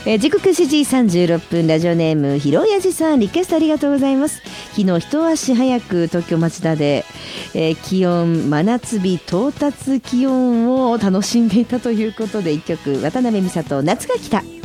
時刻7時36分、ラジオネームひろやじさん、リクエストありがとうございます。昨日一足早く東京町田で、気温真夏日到達気温を楽しんでいたということで、一曲渡辺美里夏が来た。